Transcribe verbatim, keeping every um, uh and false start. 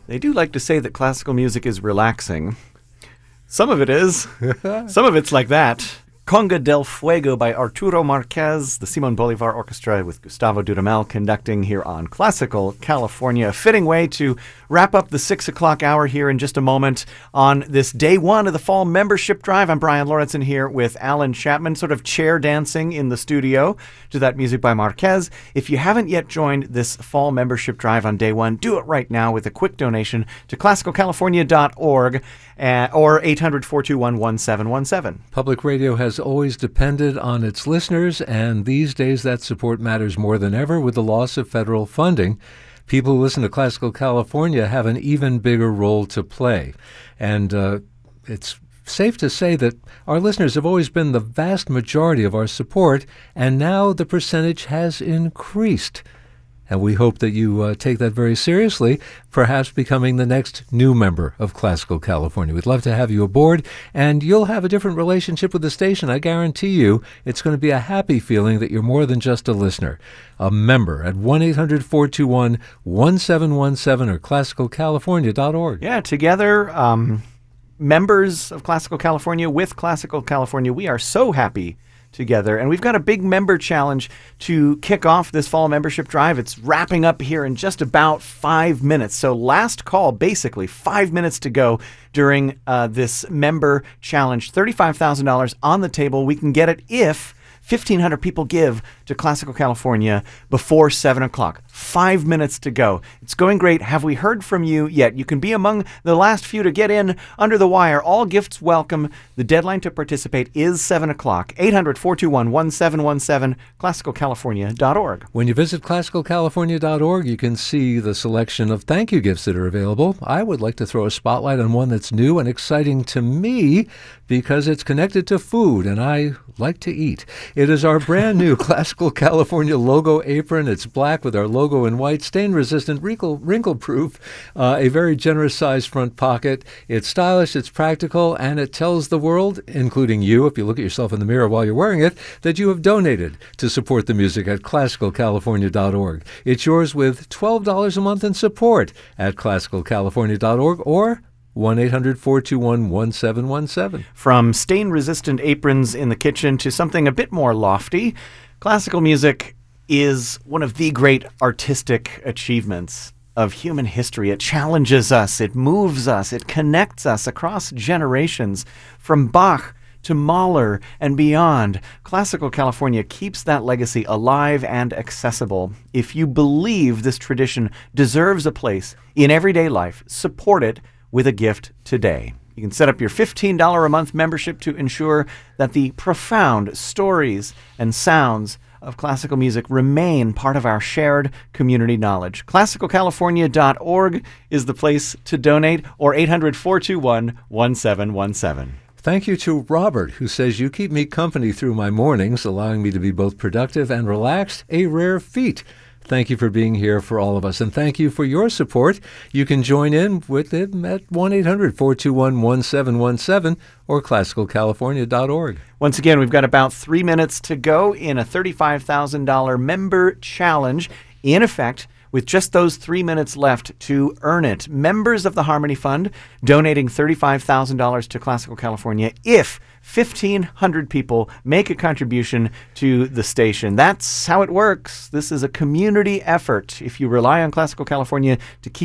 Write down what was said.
They do like to say that classical music is relaxing. Some of it is. Some of it's like that. Conga del Fuego by Arturo Marquez, the Simon Bolivar Orchestra with Gustavo Dudamel conducting here on Classical California. A fitting way to wrap up the six o'clock hour here in just a moment on this day one of the fall membership drive. I'm Brian Lorentzen here with Alan Chapman, sort of chair dancing in the studio to that music by Marquez. If you haven't yet joined this fall membership drive on day one, do it right now with a quick donation to classical california dot org uh, or eight hundred, four two one, one seven one seven. Public radio has always depended on its listeners, and these days that support matters more than ever with the loss of federal funding. People who listen to Classical California have an even bigger role to play. And uh, it's safe to say that our listeners have always been the vast majority of our support, and now the percentage has increased. And we hope that you uh, take that very seriously, perhaps becoming the next new member of Classical California. We'd love to have you aboard, and you'll have a different relationship with the station. I guarantee you it's going to be a happy feeling that you're more than just a listener. A member at one eight hundred, four two one, one seven one seven or classical california dot org. Yeah, together, um, members of Classical California with Classical California, we are so happy together. And we've got a big member challenge to kick off this fall membership drive. It's wrapping up here in just about five minutes. So last call, basically five minutes to go during uh, this member challenge. thirty-five thousand dollars on the table. We can get it if fifteen hundred people give to Classical California before seven o'clock. Five minutes to go. It's going great. Have we heard from you yet? You can be among the last few to get in under the wire. All gifts welcome. The deadline to participate is seven o'clock. eight hundred, four two one, one seven one seven, classical california dot org. When you visit classical california dot org, you can see the selection of thank you gifts that are available. I would like to throw a spotlight on one that's new and exciting to me because it's connected to food, and I like to eat. It is our brand new Classical California logo apron. It's black with our logo in white, stain-resistant, wrinkle, wrinkle-proof, uh, a very generous-sized front pocket. It's stylish, it's practical, and it tells the world, including you, if you look at yourself in the mirror while you're wearing it, that you have donated to support the music at classical california dot org. It's yours with twelve dollars a month in support at classical california dot org or one eight hundred, four two one, one seven one seven. From stain-resistant aprons in the kitchen to something a bit more lofty, classical music is one of the great artistic achievements of human history. It challenges us, it moves us, it connects us across generations. From Bach to Mahler and beyond, Classical California keeps that legacy alive and accessible. If you believe this tradition deserves a place in everyday life, support it with a gift today. You can set up your fifteen dollars a month membership to ensure that the profound stories and sounds of classical music remain part of our shared community knowledge. classical california dot org is the place to donate, or eight hundred, four two one, one seven one seven. Thank you to Robert, who says, you keep me company through my mornings, allowing me to be both productive and relaxed, a rare feat. Thank you for being here for all of us, and thank you for your support. You can join in with him at one eight hundred, four two one, one seven one seven or classical california dot org. Once again, we've got about three minutes to go in a thirty-five thousand dollars member challenge. In effect, with just those three minutes left to earn it, members of the Harmony Fund donating thirty-five thousand dollars to Classical California if fifteen hundred people make a contribution to the station. That's how it works. This is a community effort. If you rely on Classical California to keep